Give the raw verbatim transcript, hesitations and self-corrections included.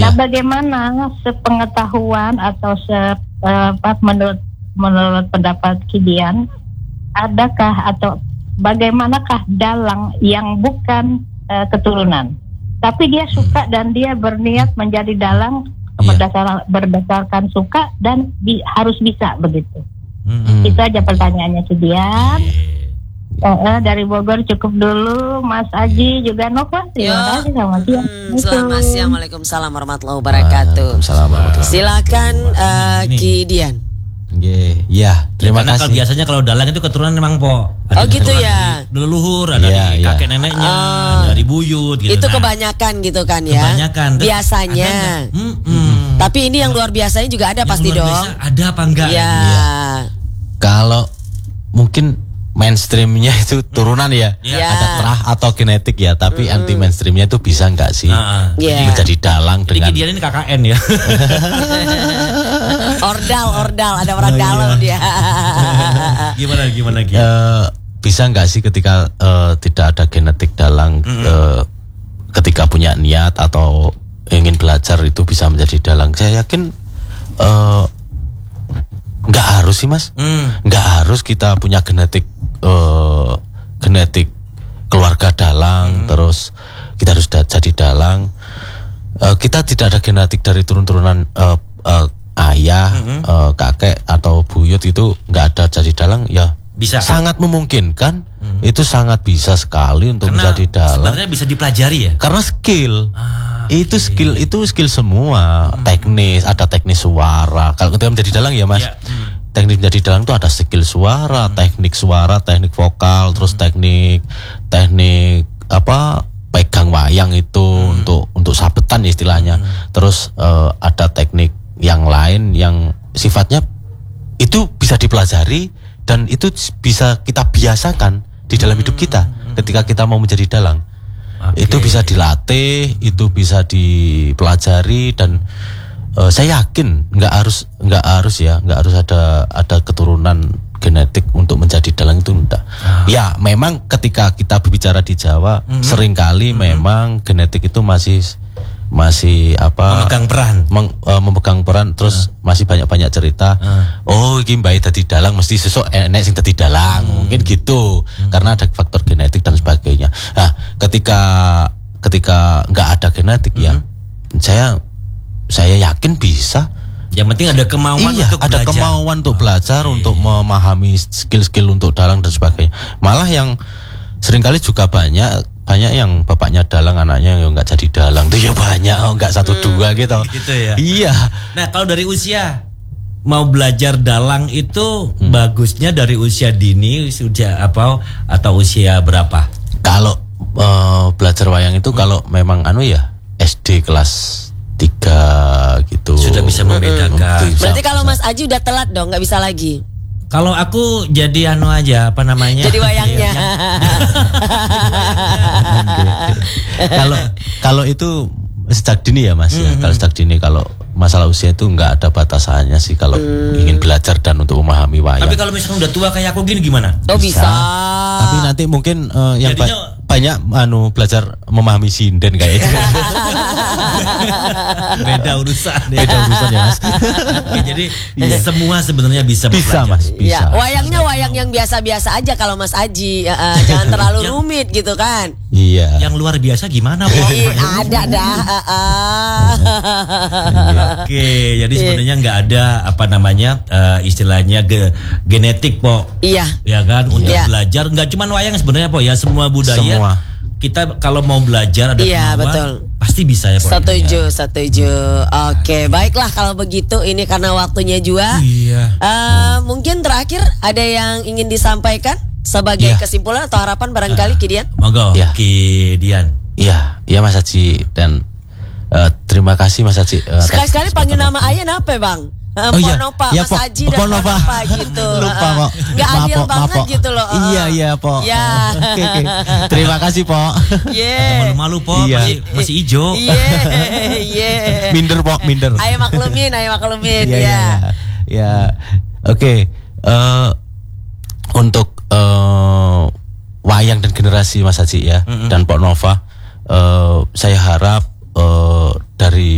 Nah, bagaimana sepengetahuan atau se uh, menurut menurut pendapat Kidian, adakah atau bagaimanakah dalang yang bukan uh, keturunan, tapi dia suka hmm. dan dia berniat menjadi dalang yeah. berdasar, berdasarkan suka dan bi, harus bisa begitu. Hmm. Itu aja pertanyaannya Kidian. Yeah. Uh, dari Bogor cukup dulu, Mas Aji juga Nova. Terima kasih, selamat siang. Hmm, selamat siang, Waalaikumsalam warahmatullahi wabarakatuh. Silakan uh, Kidian. Yeah. Ya, terima ya, kasih. Kalau biasanya kalau dalang itu keturunan memang po. Ada oh gitu ya. Leluhur, ada yeah, di kakek yeah. neneknya, oh. dari buyut. Gitu. Itu nah, kebanyakan gitu kan ya. Kebanyakan. Biasanya. Hmm, hmm. Tapi ini yang luar biasanya juga ada yang pasti dong. Biasa ada apa enggak? Ya. ya. Kalau mungkin mainstreamnya itu turunan ya, yeah. ada terah atau genetik ya, tapi mm. anti mainstreamnya itu bisa nggak sih nah, yeah. menjadi dalang jadi dengan dia ini K K N ya. ordal ordal ada orang oh, dalam iya. dia. Gimana gimana gitu? Uh, bisa nggak sih ketika uh, tidak ada genetik dalang, mm-hmm. uh, ketika punya niat atau ingin belajar itu bisa menjadi dalang? Saya yakin. Uh, Nggak harus sih mas, mm. nggak harus kita punya genetik uh, genetik keluarga dalang, mm. terus kita harus da- jadi dalang. Uh, kita tidak ada genetik dari turun-turunan uh, uh, ayah, mm-hmm. uh, kakek atau buyut itu nggak ada jadi dalang, ya bisa. Sangat memungkinkan, mm. itu sangat bisa sekali untuk karena menjadi dalang. Sebenarnya bisa dipelajari ya. Karena skill. Ah. Itu skill itu skill semua, hmm. teknis, ada teknis suara. Kalau ketika menjadi dalang ya mas, ya. Hmm. teknik menjadi dalang itu ada skill suara, hmm. teknik suara, teknik vokal, hmm. terus teknik teknik apa pegang wayang itu hmm. untuk untuk sabetan istilahnya. Hmm. Terus uh, ada teknik yang lain yang sifatnya itu bisa dipelajari dan itu bisa kita biasakan di dalam hidup kita hmm. ketika kita mau menjadi dalang. Okay. Itu bisa dilatih, itu bisa dipelajari dan uh, saya yakin nggak harus nggak harus ya nggak harus ada ada keturunan genetik untuk menjadi dalang itu enggak. Ah. Ya memang ketika kita berbicara di Jawa mm-hmm. seringkali mm-hmm. memang genetik itu masih masih apa memegang peran meng, uh, memegang peran terus uh. masih banyak-banyak cerita uh. oh iki mbae dadi dalang mesti sesuk enek sing dadi dalang hmm. mungkin gitu hmm. karena ada faktor genetik dan sebagainya. Nah ketika ketika nggak ada genetik hmm. ya saya saya yakin bisa. Yang penting ada kemauan iya, untuk ada belajar. kemauan untuk belajar okay. untuk memahami skill-skill untuk dalang dan sebagainya. Malah yang seringkali juga banyak banyak yang bapaknya dalang, anaknya yang nggak jadi dalang tuh ya banyak, oh, nggak satu hmm, dua gitu. Gitu ya. Iya. Nah kalau dari usia mau belajar dalang itu hmm. bagusnya dari usia dini, usia apa atau usia berapa? Kalau uh, belajar wayang itu hmm. kalau memang anu ya S D kelas tiga gitu. Sudah bisa membedakan. Hmm. Berarti kalau Mas Aji udah telat dong, nggak bisa lagi. Kalau aku jadi anu aja apa namanya? Jadi wayangnya. Kalau kalau itu sejak dini ya Mas mm-hmm. ya. Kalau sejak dini kalau masalah usia itu nggak ada batasannya sih kalau mm. ingin belajar dan untuk memahami wayang. Tapi kalau misalnya udah tua kayak aku gini gimana? Oh bisa. bisa. Tapi nanti mungkin uh, yang Jadinya, ba- banyak anu belajar memahami sinden kayaknya. Beda urusan. Ya. Beda urusan ya Mas. Oke, jadi yeah. semua sebenarnya bisa bisa Mas, bisa. Ya, wayangnya wayang yang biasa-biasa aja kalau Mas Aji, uh, jangan terlalu yang, rumit gitu kan. Iya. Yang luar biasa gimana Po? Ada dah. Uh, uh. Oke, jadi sebenarnya nggak ada apa namanya uh, istilahnya ge, genetik Po. Iya. Ya kan untuk iya. belajar nggak cuma wayang sebenarnya Po ya, semua budaya. Semua. Kita kalau mau belajar ada iya, kemauan betul. pasti bisa ya Po. Setuju, ya. setuju. Oke, baiklah kalau begitu ini karena waktunya juga. Iya. Uh, mungkin terakhir ada yang ingin disampaikan sebagai iya. kesimpulan atau harapan barangkali uh, Kidian? Monggo, ya. Kidian. Iya, iya Mas Haji dan uh, terima kasih Mas Haji. Uh, Sekali-sekali panggil nama ayah apa Bang? Uh, oh iya, Ponopa, ya, Mas Haji dan Ponopa gitu. Lupa Pok. Gak adil po, banget po. gitu loh. Uh. Iya iya Pok. Ya. Oke oke. Terima kasih Pok. Yeah. Malu-malu Pok, iya. masih, masih hijau. Iya, yeah, iya. Yeah. Minder Pok, minder. Ayo maklumin, ayo maklumin. Iya. Ya. Ya. ya. Oke. Okay. Uh, untuk uh, wayang dan generasi Mas Haji ya, mm-hmm. dan Pok Nova, uh, saya harap uh, dari